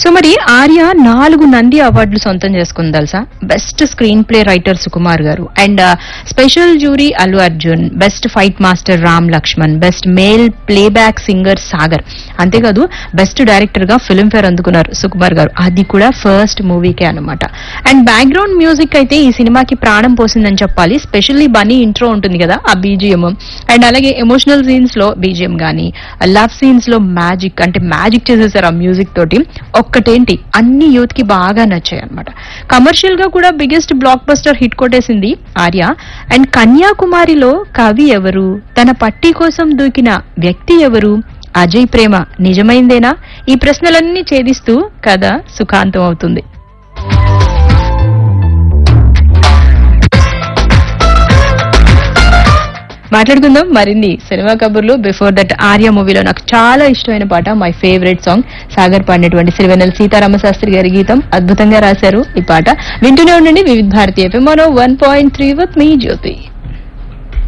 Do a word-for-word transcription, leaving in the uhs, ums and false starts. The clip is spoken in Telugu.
సో మరి ఆర్య నాలుగు నంది అవార్డులు సొంతం చేసుకుంది తెలుసా. Best screen play writer Sukumar గారు, and special jury Allu Arjun, best fight master Ram Laxman, best male playback singer Sagar. అంతేకాదు బెస్ట్ డైరెక్టర్ గా ఫిల్మ్ఫేర్ అందుకున్నారు సుకుమార్ గారు, అది కూడా ఫస్ట్ మూవీకే అన్నమాట. అండ్ బ్యాక్గ్రౌండ్ మ్యూజిక్ అయితే ఈ సినిమాకి ప్రాణం పోసిందని చెప్పాలి. స్పెషల్లీ బన్నీ ఇంట్రో ఉంటుంది కదా, ఆ బీజిఎం, అండ్ అలాగే ఎమోషనల్ సీన్స్ లో బీజిఎం గానీ, లవ్ సీన్స్ లో మ్యాజిక్ అంటే మ్యాజిక్ చేసేసారు ఆ మ్యూజిక్ తోటి. ఒక్కటేంటి, అన్ని యూత్ కి బాగా నచ్చాయి అనమాట. కమర్షియల్ గా కూడా బిగ్గెస్ట్ బ్లాక్ బస్టర్ హిట్ కొట్టేసింది ఆర్య. అండ్ కన్యాకుమారిలో కవి ఎవరు, తన పట్టి కోసం దూకిన వ్యక్తి ఎవరు, అజయ్ ప్రేమ నిజమైందేనా, ఈ ప్రశ్నలన్నీ ఛేదిస్తూ కథ సుఖాంతం అవుతుంది. మాట్లాడుకుందాం మరిన్ని సినిమా కబుర్లు. బిఫోర్ దట్ ఆర్య మూవీలో నాకు చాలా ఇష్టమైన పాట, మై ఫేవరెట్ సాంగ్, సాగర్ పాడినటువంటి సిరివెన్నెల సీతారామ శాస్త్రి గారి గీతం. అద్భుతంగా రాశారు ఈ పాట. వింటూనే ఉండండి వివిధ Bharati FM one point three with me Jyothi.